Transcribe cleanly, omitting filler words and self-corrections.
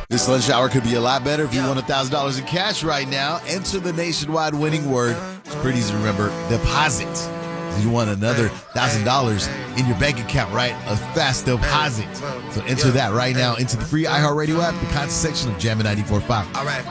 This lunch hour could be a lot better if you won $1,000 in cash right now. Enter the nationwide winning word. It's pretty easy to remember. Deposit. You want another $1,000 in your bank account, right? A fast deposit. So enter that right now into the free iHeartRadio app, the content section of Jammin' 94.5. All right.